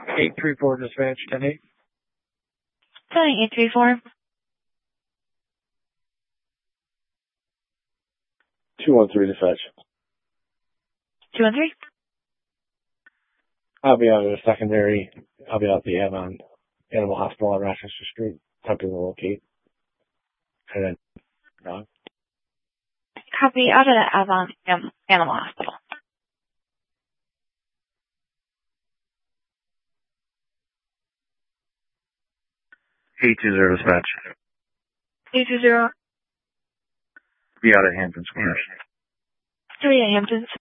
834 dispatch, 10-8. 834. 213 dispatch. 213. I'll be out at a secondary. I'll be out at the Avon Animal Hospital on Rochester Street, attempting to locate. And then, dog. Copy out of the Avon Animal Hospital. 820 dispatch. 820. Be out at Hampton Square. 3 at Hampton